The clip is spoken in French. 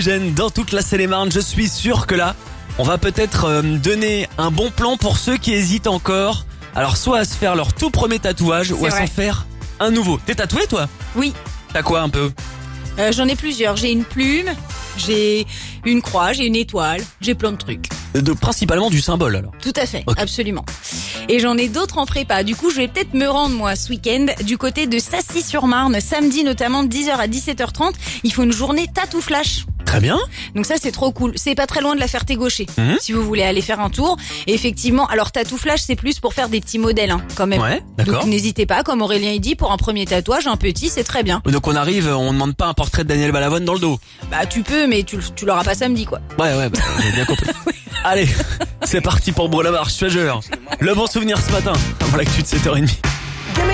Gênes dans toute la Seine-et-Marne, je suis sûr que là, on va peut-être donner un bon plan pour ceux qui hésitent encore. Alors soit à se faire leur tout premier tatouage ou à s'en faire un nouveau. T'es tatoué toi ? Oui. T'as quoi un peu ? J'en ai plusieurs. J'ai une plume, j'ai une croix, j'ai une étoile, j'ai plein de trucs. Principalement du symbole alors. Tout à fait, Okay. absolument. Et j'en ai d'autres en prépa. Du coup, je vais peut-être me rendre, moi, ce week-end, du côté de Sassy-sur-Marne. Samedi, notamment, de 10h à 17h30. Il faut une journée tatou flash. Très bien. Donc ça, c'est trop cool. C'est pas très loin de la Ferté-Gaucher, si vous voulez aller faire un tour. Et effectivement, alors tatou flash, c'est plus pour faire des petits modèles, quand même. Ouais, d'accord. Donc n'hésitez pas, comme Aurélien il dit, pour un premier tatouage, un petit, c'est très bien. Donc on arrive, on demande pas un portrait de Daniel Balavoine dans le dos. Bah tu peux, mais tu l'auras pas samedi, quoi. Ouais, j'ai bien compris. Allez, c'est parti pour Bruno Mars, je te jure. Le bon souvenir ce matin, avant l'actu de 7h30.